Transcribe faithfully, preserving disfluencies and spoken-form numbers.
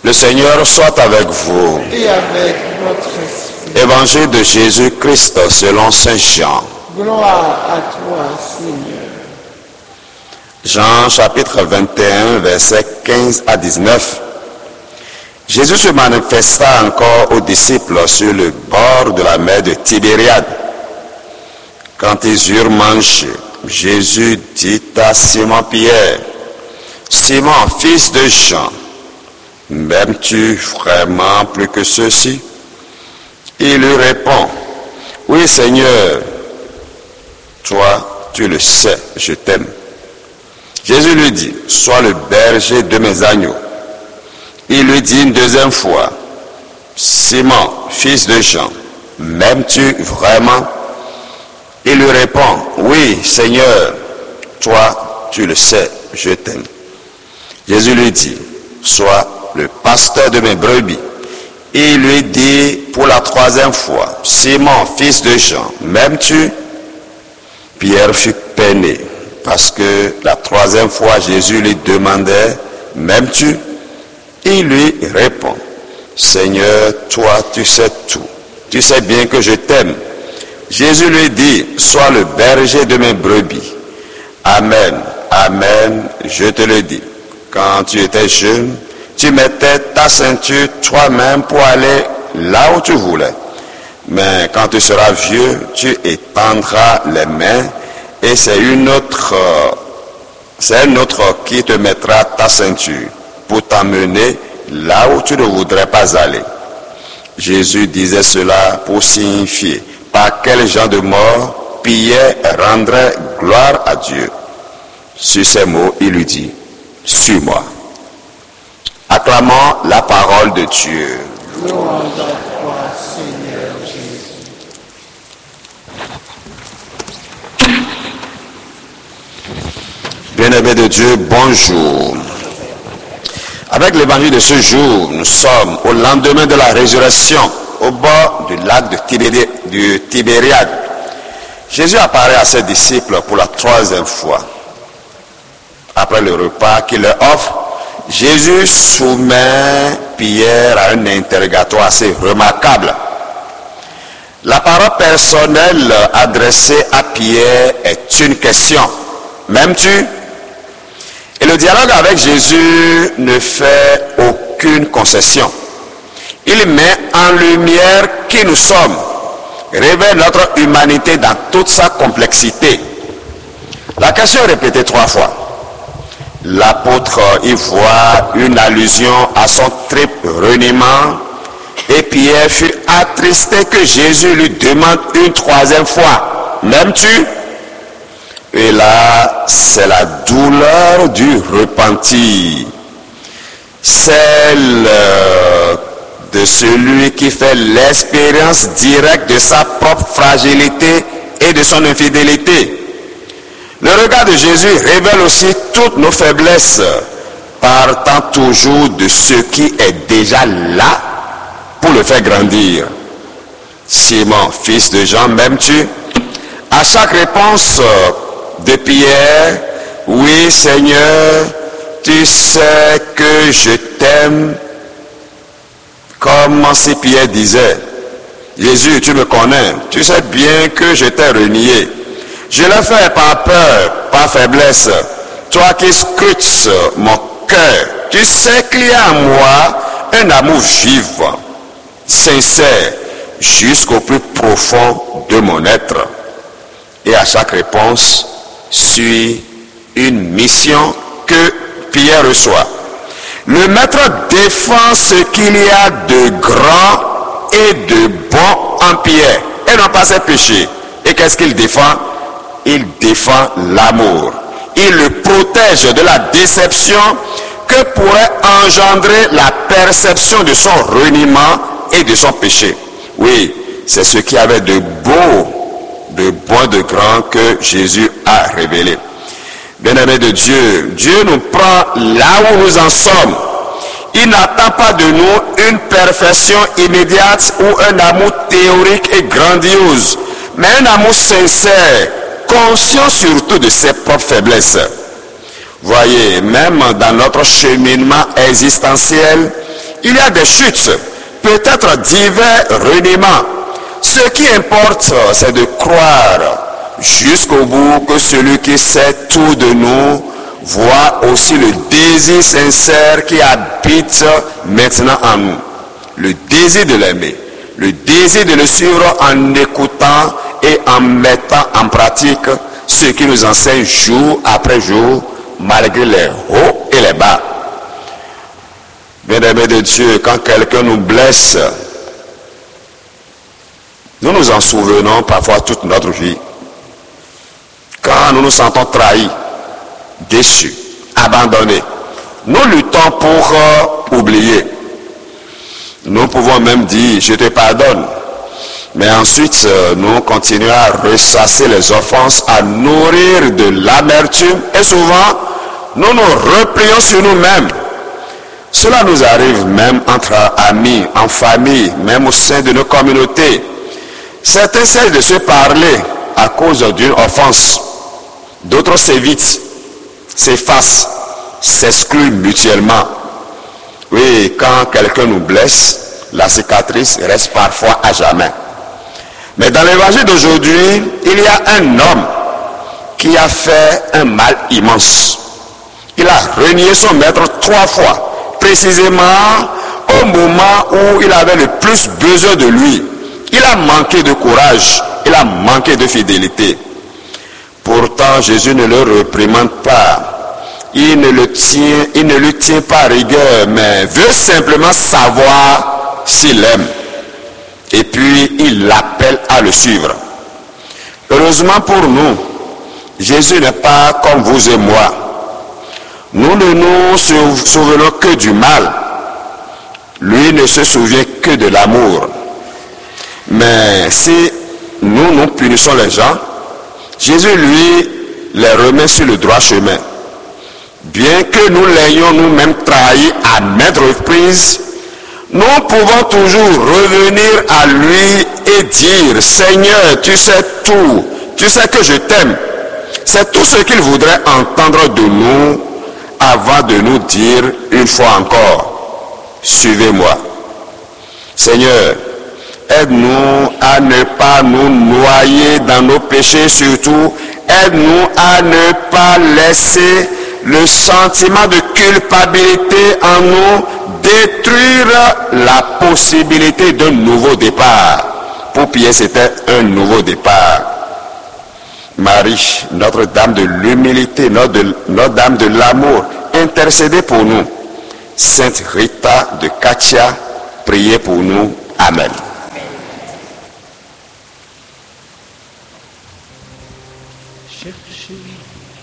Le Seigneur soit avec vous. Et avec votre esprit. Évangile de Jésus-Christ selon saint Jean. Gloire à toi, Seigneur. Jean chapitre vingt et un, versets quinze à dix-neuf. Jésus se manifesta encore aux disciples sur le bord de la mer de Tibériade. Quand ils eurent mangé, Jésus dit à Simon-Pierre, « Simon, fils de Jean, m'aimes-tu vraiment plus que ceux-ci » Il lui répond, « Oui, Seigneur, toi, tu le sais, je t'aime. » Jésus lui dit, « Sois le berger de mes agneaux. » Il lui dit une deuxième fois, « Simon, fils de Jean, m'aimes-tu vraiment ?» Il lui répond, « Oui, Seigneur, toi, tu le sais, je t'aime. » Jésus lui dit, « Sois le pasteur de mes brebis. » Il lui dit pour la troisième fois, « Simon, fils de Jean, m'aimes-tu » Pierre fut peiné, parce que la troisième fois, Jésus lui demandait, « M'aimes-tu » Il lui répond, « Seigneur, toi, tu sais tout. Tu sais bien que je t'aime. » Jésus lui dit, « Sois le berger de mes brebis. » Amen, amen, je te le dis. Quand tu étais jeune, tu mettais ta ceinture toi-même pour aller là où tu voulais. Mais quand tu seras vieux, tu étendras les mains et c'est une autre, c'est un autre qui te mettra ta ceinture pour t'emmener là où tu ne voudrais pas aller. Jésus disait cela pour signifier par quel genre de mort Pierre rendrait gloire à Dieu. Sur ces mots, il lui dit, « Suis-moi. » Acclamons la parole de Dieu. Gloire à toi, Seigneur Jésus. Bien-aimés de Dieu, bonjour. Avec l'évangile de ce jour, nous sommes au lendemain de la résurrection, au bord du lac de Tibéri- du Tibériade. Jésus apparaît à ses disciples pour la troisième fois. Après le repas qu'il leur offre, Jésus soumet Pierre à un interrogatoire assez remarquable. La parole personnelle adressée à Pierre est une question. M'aimes-tu ? Et le dialogue avec Jésus ne fait aucune concession. Il met en lumière qui nous sommes, révèle notre humanité dans toute sa complexité. La question est répétée trois fois. L'apôtre y voit une allusion à son triple reniement et Pierre fut attristé que Jésus lui demande une troisième fois, « M'aimes-tu » Et là, c'est la douleur du repenti, celle de celui qui fait l'expérience directe de sa propre fragilité et de son infidélité. Le regard de Jésus révèle aussi toutes nos faiblesses, partant toujours de ce qui est déjà là pour le faire grandir. Simon, fils de Jean, m'aimes-tu? À chaque réponse de Pierre, oui Seigneur, tu sais que je t'aime, comme si Pierre disait, Jésus, tu me connais, tu sais bien que je t'ai renié. Je le fais par peur, par faiblesse. Toi qui scrutes mon cœur, tu sais qu'il y a en moi un amour vivant, sincère, jusqu'au plus profond de mon être. Et à chaque réponse suit une mission que Pierre reçoit. Le maître défend ce qu'il y a de grand et de bon en Pierre, et non pas ses péchés. Et qu'est-ce qu'il défend? Il défend l'amour. Il le protège de la déception que pourrait engendrer la perception de son reniement et de son péché. Oui, c'est ce qu'il y avait de beau, de bon, de grand que Jésus a révélé. Bien-aimés de Dieu, Dieu nous prend là où nous en sommes. Il n'attend pas de nous une perfection immédiate ou un amour théorique et grandiose, mais un amour sincère, conscient surtout de ses propres faiblesses. Voyez, même dans notre cheminement existentiel, Il y a des chutes, peut-être divers reniements. Ce qui importe, c'est de croire jusqu'au bout que celui qui sait tout de nous voit aussi le désir sincère qui habite maintenant en nous. Le désir de l'aimer, le désir de le suivre en écoutant et en mettant en pratique ce qui nous enseigne jour après jour, malgré les hauts et les bas. Bien-aimés de Dieu, quand quelqu'un nous blesse, nous nous en souvenons parfois toute notre vie. Quand nous nous sentons trahis, déçus, abandonnés, nous luttons pour euh, oublier. Nous pouvons même dire, je te pardonne. Mais ensuite, euh, nous continuons à ressasser les offenses, à nourrir de l'amertume. Et souvent, nous nous replions sur nous-mêmes. Cela nous arrive même entre amis, en famille, même au sein de nos communautés. Certains cessent de se parler à cause d'une offense. D'autres s'évitent, s'effacent, s'excluent mutuellement. Oui, quand quelqu'un nous blesse, la cicatrice reste parfois à jamais. Mais dans l'évangile d'aujourd'hui, il y a un homme qui a fait un mal immense. Il a renié son maître trois fois, précisément au moment où il avait le plus besoin de lui. Il a manqué de courage, il a manqué de fidélité. Pourtant, Jésus ne le réprimande pas. Il ne le tient, il ne lui tient pas rigueur, mais veut simplement savoir s'il aime. Et puis, il l'appelle à le suivre. Heureusement pour nous, Jésus n'est pas comme vous et moi. Nous ne nous souvenons que du mal. Lui ne se souvient que de l'amour. Mais si nous, nous punissons les gens, Jésus, lui, les remet sur le droit chemin. Bien que nous l'ayons nous-mêmes trahi à maintes reprises, nous pouvons toujours revenir à lui et dire, Seigneur, tu sais tout, tu sais que je t'aime. C'est tout ce qu'il voudrait entendre de nous avant de nous dire une fois encore, suivez-moi. Seigneur, aide-nous à ne pas nous noyer dans nos péchés, surtout aide-nous à ne pas laisser le sentiment de culpabilité en nous détruire la possibilité d'un nouveau départ. Pour Pierre, c'était un nouveau départ. Marie, Notre-Dame de l'humilité, Notre-Dame de l'amour, intercédez pour nous. Sainte Rita de Katia, priez pour nous. Amen. Cherchez